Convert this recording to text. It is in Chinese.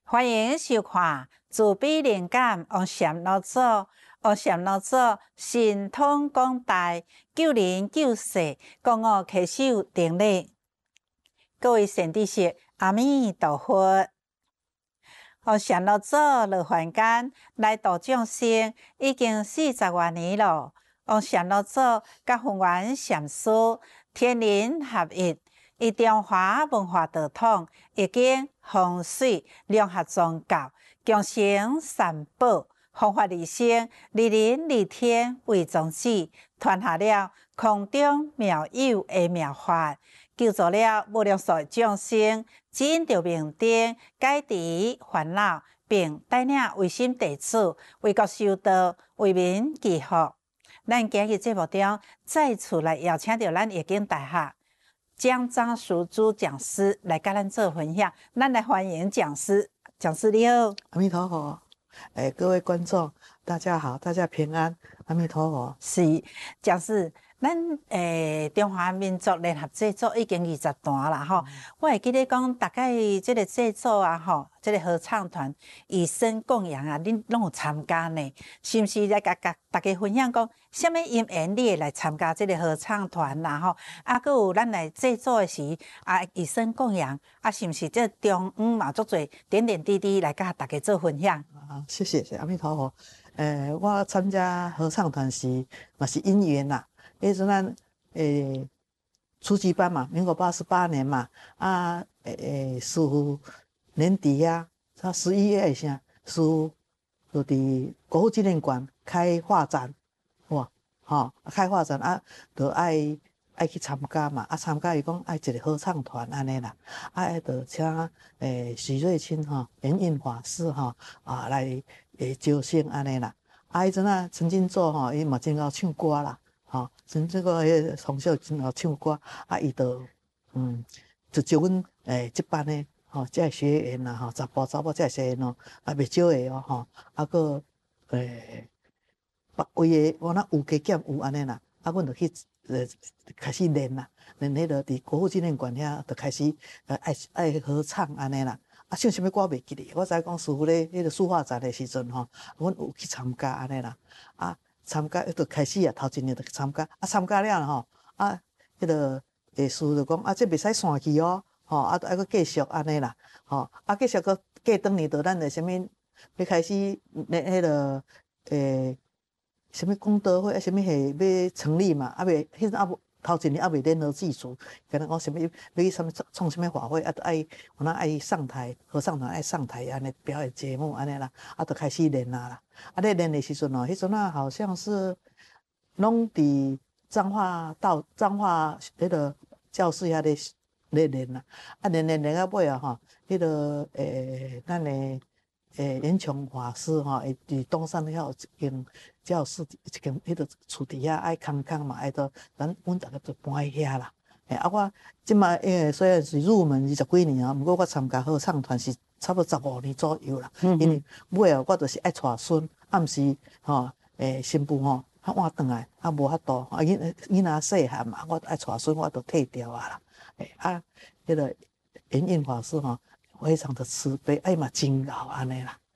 欢迎收看自闭灵感王禅老祖。王禅老祖神通广大，救人救世，讲我稽首定力。各位善知识，阿弥陀佛。王禅老祖落凡间来度众生，已经40多年了。王禅老祖甲弘源禅师天人合一。以中华文化道统，易经、风水、两合宗教，共成三宝，弘法利生，利人利天为宗旨，传下了空中妙有的妙法，救助了无量数众生，指引着明灯，解除烦恼，并带领唯心弟子为国修道，为民祈福。咱今日节目中再次来邀请到咱易经大学江张淑珠讲师来跟咱做分享，咱来欢迎讲师。讲师你好， 阿弥陀佛。各位观众，大家好，大家平安，阿弥陀佛。 是讲师，咱中华民族联合制作已经20段啦吼。我会记得讲，大概这个制作啊吼，这个合唱团以身供养啊，恁拢有参加呢？是毋是来甲大家分享讲，什么因缘你会来参加这个合唱团啦吼？啊，佮有咱来制作的时啊，以身供养啊，是毋是这中嘛足侪点点滴滴来甲大家做分享？ 啊，谢谢阿弥陀佛。我参加合唱团时嘛是因缘啦。迄阵咱初级班嘛，民国88年嘛，啊师傅年底啊，他11月啥，师傅就伫国父纪念馆开画展，哇，开画展啊，就爱去参加嘛，啊参加伊讲爱一个合唱团安尼啦，啊就请许瑞清圆印法师来招生安尼啦，啊迄阵啊曾经做伊嘛真够唱歌啦。甚至个迄从小真好唱歌，啊，伊就就招阮这班的这学员啦查甫这学员啊袂少个啊个别位的我那有加减有安尼啦，啊，阮就去开始练啦，练迄个伫国父纪念馆遐就开始爱合唱安尼啦，啊，唱啥物歌袂记咧，我知讲师傅咧迄个书画展的时阵阮有去参加安尼啦，啊。参加就开始啊，头一年就参加，啊参加了迄个师傅就讲啊，这袂使散去哦，啊，还佫继续安尼啦，啊，继续佫过当年，就咱的啥物要开始迄个啥物功德会啊，啥物系要成立嘛，啊袂迄阵啊无头一年啊袂联合祭祖，跟人讲啥物要去啥物创啥物法会啊，都爱有那爱上台，合唱团爱上台安尼表演节目安尼啦，啊，就开始练啦。啊，咧练的时阵迄阵啊，好像是拢伫彰化迄个教室遐咧练啦，啊练到尾啊迄个咱的严琼法师伊伫东山遐有一间教室，一间迄个厝底下爱空嘛，爱到阮大家就搬遐啦。啊，我即摆虽然是入门20几年毋过我参加合唱团是差不多15年左右啦。因为尾我就是爱带孙，啊，毋是新妇较晚转来，啊无法度，啊囡仔细汉嘛，我爱带孙，我就退掉啊啦。啊，迄个圆印法师非常的慈悲，嘛真贤安尼啦。